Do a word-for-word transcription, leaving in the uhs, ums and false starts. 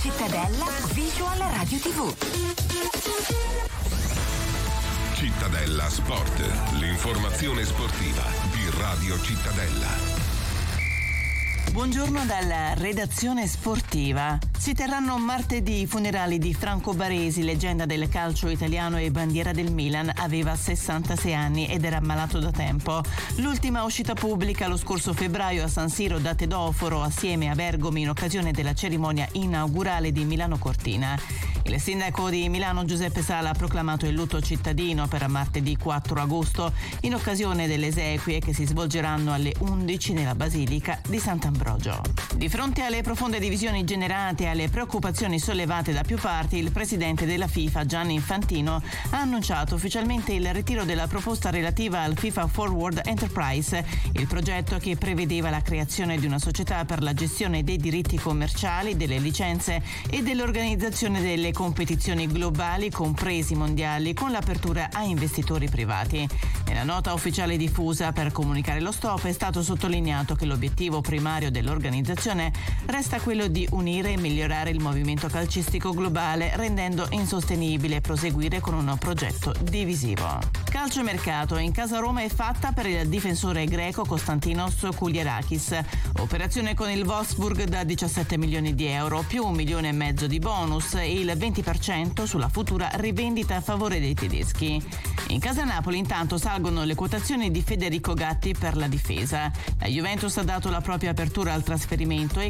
Cittadella Visual Radio tivù. Cittadella Sport, l'informazione sportiva di Radio Cittadella. Buongiorno dalla redazione sportiva. Si terranno martedì i funerali di Franco Baresi, leggenda del calcio italiano e bandiera del Milan. Aveva sessantasei anni ed era ammalato da tempo. L'ultima uscita pubblica lo scorso febbraio a San Siro da Tedoforo assieme a Bergomi in occasione della cerimonia inaugurale di Milano Cortina. Il sindaco di Milano Giuseppe Sala ha proclamato il lutto cittadino per martedì quattro agosto in occasione delle esequie che si svolgeranno alle undici nella Basilica di Sant'Ambrogio. Di fronte alle profonde divisioni generate e alle preoccupazioni sollevate da più parti, il presidente della FIFA Gianni Infantino ha annunciato ufficialmente il ritiro della proposta relativa al FIFA Forward Enterprise, il progetto che prevedeva la creazione di una società per la gestione dei diritti commerciali, delle licenze e dell'organizzazione delle competizioni globali, compresi mondiali, con l'apertura a investitori privati. Nella nota ufficiale diffusa per comunicare lo stop è stato sottolineato che l'obiettivo primario dell'organizzazione resta quello di unire e migliorare il movimento calcistico globale, rendendo insostenibile proseguire con un progetto divisivo. Calciomercato. In casa Roma è fatta per il difensore greco Konstantinos Kouliarakis. Operazione con il Wolfsburg da diciassette milioni di euro, più un milione e mezzo di bonus e il venti per cento sulla futura rivendita a favore dei tedeschi. In casa Napoli intanto salgono le quotazioni di Federico Gatti per la difesa. La Juventus ha dato la propria apertura al trasferimento e